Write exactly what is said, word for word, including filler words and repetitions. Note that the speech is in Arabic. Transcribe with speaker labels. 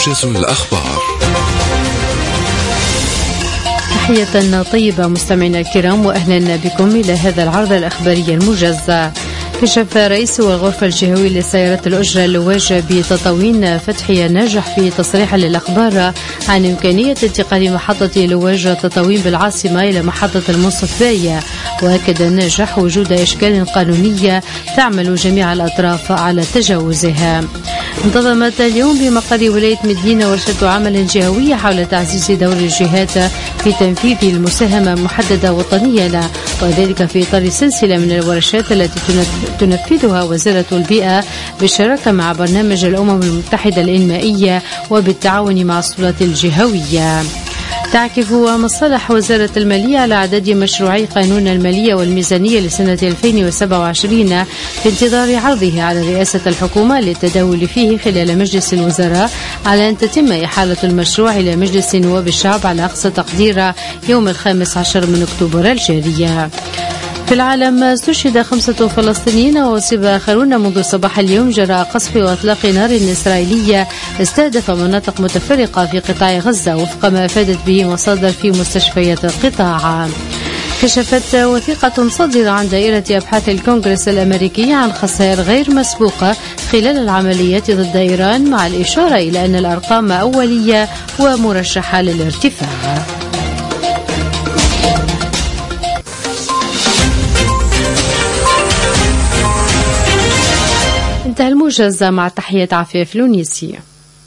Speaker 1: موجز الأخبار.
Speaker 2: تحية طيبة مستمعينا الكرام، وأهلا بكم إلى هذا العرض الأخباري الموجز. كشف رئيس الغرفة الجهوية لسيارات الأجرة اللواج بتطاوين فتحي ناجح في تصريح للأخبار عن إمكانية انتقال محطة لواج تطاوين بالعاصمة إلى محطة المنصف باية، وأكد ناجح وجود إشكال قانونية تعمل جميع الأطراف على تجاوزها. انتظمت اليوم بمقر ولاية مدينة ورشة عمل جهوية حول تعزيز دور الجهات في تنفيذ المساهمة محددة وطنيا، وذلك في إطار سلسلة من الورشات التي تنفذها وزارة البيئة بالشراكة مع برنامج الأمم المتحدة الإنمائية وبالتعاون مع السلطات الجهوية. تعكف مصالح وزارة المالية على إعداد مشروعي قانون المالية والميزانية لسنة ألفين وسبعة وعشرين في انتظار عرضه على رئاسة الحكومة للتداول فيه خلال مجلس الوزراء، على أن تتم إحالة المشروع إلى مجلس نواب الشعب على أقصى تقدير يوم الخامس عشر من أكتوبر الجارية. في العالم استشهد خمسة فلسطينيين وأصيب آخرون منذ صباح اليوم جراء قصف وإطلاق نار إسرائيلية استهدف مناطق متفرقة في قطاع غزة، وفق ما أفادت به مصادر في مستشفيات القطاع. كشفت وثيقة صادرة عن دائرة أبحاث الكونغرس الأمريكي عن خسائر غير مسبوقة خلال العمليات ضد إيران، مع الإشارة إلى أن الأرقام أولية ومرشحة للارتفاع. انتهى الموجز، مع تحية عفيف لونيسي.